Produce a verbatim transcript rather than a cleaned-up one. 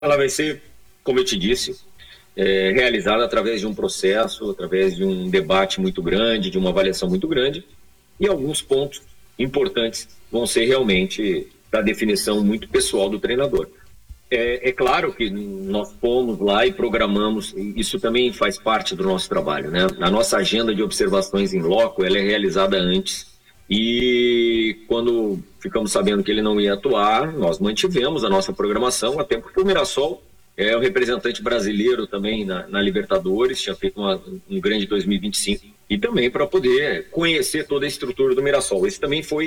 Ela vai ser, como eu te disse, é, realizada através de um processo, através de um debate muito grande, de uma avaliação muito grande, e alguns pontos importantes vão ser realmente da definição muito pessoal do treinador. É, é claro que nós fomos lá e programamos, e isso também faz parte do nosso trabalho, né? A nossa agenda de observações em loco, ela é realizada antes, e quando ficamos sabendo que ele não ia atuar, nós mantivemos a nossa programação, até porque o Mirassol é o representante brasileiro também na, na Libertadores, tinha feito uma, um grande dois mil e vinte e cinco, e também para poder conhecer toda a estrutura do Mirassol. Esse também foi